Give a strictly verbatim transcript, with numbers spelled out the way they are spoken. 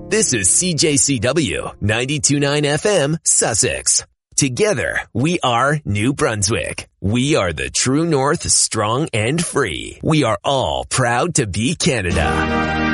This is C J C W ninety-two point nine F M, Sussex. Together, we are New Brunswick. We are the true north, strong and free. We are all proud to be Canada.